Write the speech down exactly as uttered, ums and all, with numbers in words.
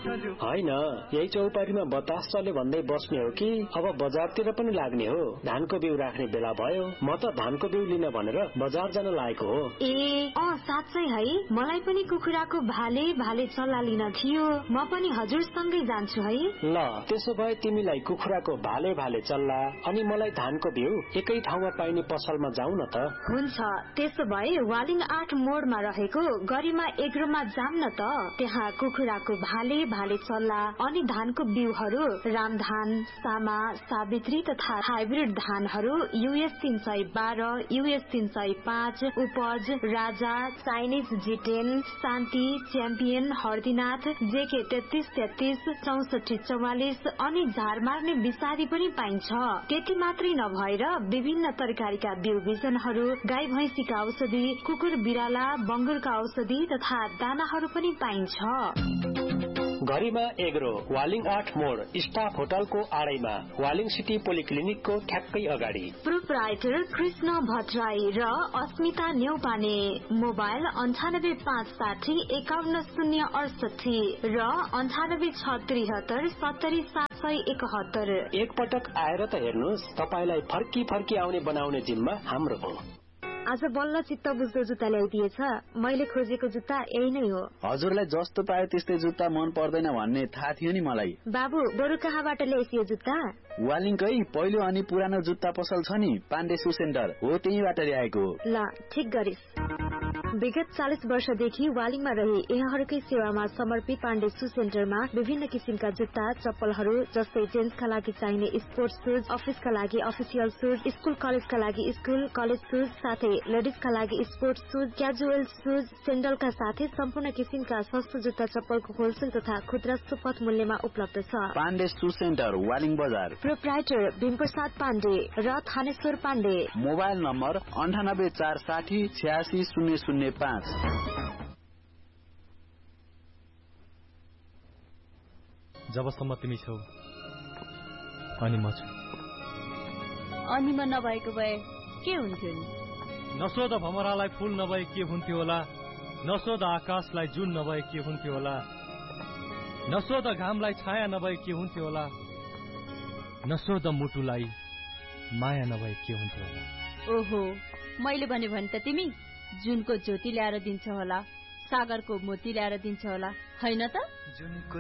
होइन, यही चौपाटीमा बतास चल्यो भन्दै बस्ने हो कि अब बजारतिर पनि लाग्ने हो? धानको बिउ राख्ने बेला भयो, म त धानको बिउ लिन भनेर बजार जान लागेको हो। ए अँ साँच्चै है, मलाई पनि कुखुराको भाले भाले चल्ला लिन थियो। म पनि हजुरसँगै जान्छु है। ल त्यसो भए तिमीलाई कुखुराको भाले भाले चल्ला अनि मलाई धानको बिउ एकै ठाउँमा पाइने पसलमा जाउँ न त। हुन्छ, त्यसो भए वालिङ आठ मोडमा रहेको गरिमा एग्रोमा जाम न त। त्यहाँ कुखुराको भाले भाले चल्ला अनि धानको बिउहरू रामधान, सामा, सावित्री तथा हाइब्रिड धानहरू युएस तीन सय बाह्र, युएस तीन सय पाँच, उपज, राजा, चाइनिज जिटेन, शान्ति, च्याम्पियन, हर्दीनाथ, जेके तेत्तीस तेत्तीस, चौसठी चौवालिस अनि झार मार्ने विषादी पनि पाइन्छ। त्यति मात्रै नभएर विभिन्न तरकारीका बिउ बिजनहरू, गाई भैंसीका औषधि, कुकुर बिराला, बंगुरका औषधि तथा दानाहरू पनि पाइन्छ। गरिमा एग्रो, वालिङ आठ मोड, स्टाफ होटलको आडैमा, वालिङ सिटी पोलिक्लिनिकको ठ्याक्कै अगाडि। प्रोप्राइटर कृष्ण भट्टराई र अस्मिता न्यौपाने। मोबाइल अन्ठानब्बे पाँच साठी एकाउन्न शून्य अडसठी र अन्ठानब्बे छ त्रिहत्तर सत्तरी सात सय एकहत्तर। एकपटक आएर त हेर्नुहोस्, तपाईलाई फर्की फर्की आउने बनाउने जिम्मा हाम्रो हो। आज बल्ल चित्त बुझ्दो जुत्ता ल्याइदिएछ। मैले खोजेको जुत्ता यही नै हो। हजुरलाई जस्तो पायो त्यस्तै जुत्ता मन पर्दैन भन्ने थाहा थियो नि मलाई। बाबु बरु कहाँबाट ल्याइस यो जुत्ता? वालिङकै पहिलो अनि पुरानो जुत्ता पसल छ नि, पाण्डे सु सेन्टर हो, त्यहीबाट ल्याएको। ल ठिक गरिस्। विगत चालीस वर्षदेखि वालिङमा रही यहाँहरूकै सेवामा समर्पित पाण्डे सु सेन्टरमा विभिन्न किसिमका जुत्ता चप्पलहरू जस्तै जेन्ट्सका लागि चाहिने स्पोर्ट्स सुज, अफिसका लागि अफिसियल सुज, स्कुल कलेजका लागि स्कुल कलेज सुज, साथै लेडिजका लागि स्पोर्ट्स सुज, क्याजुअल सुज, सेन्डलका साथै सम्पूर्ण किसिमका सस्तो जुत्ता चप्पलको होलसेल तथा खुद्रा सुपथ मूल्यमा उपलब्ध छ। पाण्डे सु सेन्टर, वालिङ बजार। प्रोप्राइटर भीमप्रसाद पाण्डे र थानेश्वर पाण्डे। मोबाइल नम्बर अन्ठानब्बे चार साठी छ्यासी शून्य शून्य पाँच। जबसम्म तिमी छौ अनि म छु। अनि म नभएको भए के हुन्थ्यो नि? नसोध भमरालाई फूल नभए के हुन्थ्यो होला, नसोध आकाशलाई जुन नभए के हुन्थ्यो होला, नसोध घामलाई छाया नभए के हुन्थ्यो होला, नसोध मुटुलाई माया नभए के हुन्थ्यो होला। ओहो, मैले भने भने त तिमी जुनको ज्योति ल्याएर दिन्छ होला, सागरको मोती ल्याएर दिन्छ होला, हैन त?